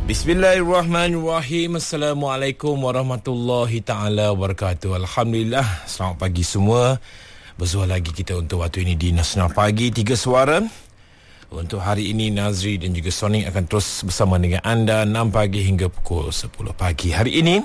Bismillahirrahmanirrahim. Assalamualaikum warahmatullahi ta'ala wabarakatuh. Alhamdulillah, selamat pagi semua. Bersua lagi kita untuk waktu ini di Nasional Pagi 3 Suara. Untuk hari ini Nazri dan juga Sonic akan terus bersama dengan anda 6 pagi hingga pukul 10 pagi. Hari ini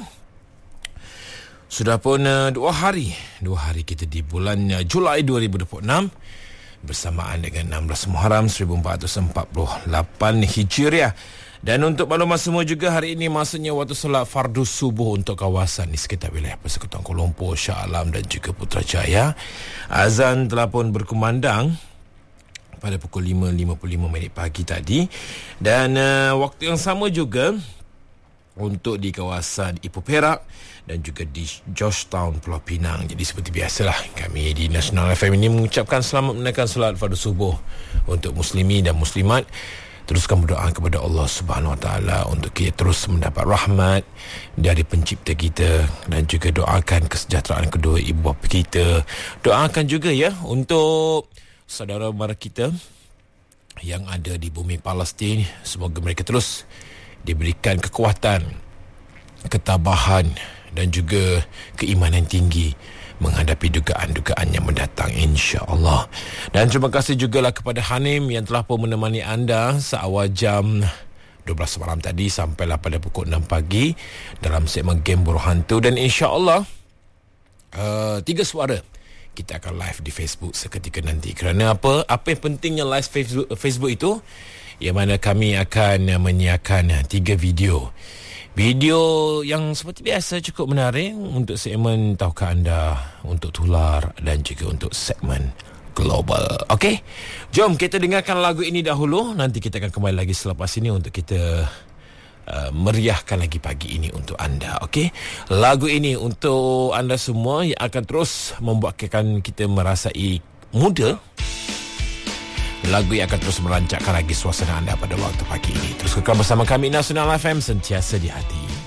sudah pun 2 hari kita di bulan Julai 2026 bersamaan dengan 16 Muharram 1448 Hijriah. Dan untuk maklumat semua juga, hari ini masuknya waktu solat fardu subuh untuk kawasan di sekitar wilayah Persekutuan Kuala Lumpur, Shah Alam dan juga Putrajaya. Azan telah pun berkumandang pada pukul 5.55 pagi tadi. Dan waktu yang sama juga untuk di kawasan Ipoh Perak dan juga di Georgetown, Pulau Pinang. Jadi seperti biasalah, kami di Nasional FM ini mengucapkan selamat menunaikan solat fardu subuh untuk muslimi dan muslimat. Teruskan berdoa kepada Allah Subhanahu Wa Taala untuk kita terus mendapat rahmat dari pencipta kita, dan juga doakan kesejahteraan kedua ibu bapa kita. Doakan juga ya untuk saudara mara kita yang ada di bumi Palestin. Semoga mereka terus diberikan kekuatan, ketabahan dan juga keimanan tinggi menghadapi dugaan-dugaan yang mendatang, insya-Allah. Dan terima kasih jugalah kepada Hanim yang telah pun menemani anda seawal jam 12 malam tadi sampailah pada pukul 6 pagi dalam segmen Game Buruh Hantu. Dan insya-Allah 3 Suara kita akan live di Facebook seketika nanti. Kerana apa yang pentingnya live Facebook itu, yang mana kami akan menyiarkan 3 video yang seperti biasa cukup menarik untuk segmen Tahukah Anda, untuk Tular dan juga untuk segmen Global. Okey, jom kita dengarkan lagu ini dahulu. Nanti kita akan kembali lagi selepas ini untuk kita meriahkan lagi pagi ini untuk anda. Okey, lagu ini untuk anda semua yang akan terus membuatkan kita merasai muda. Lagu yang akan terus merancakkan lagi suasana anda pada waktu pagi ini. Terus kekal bersama kami, Nasional FM, sentiasa di hati.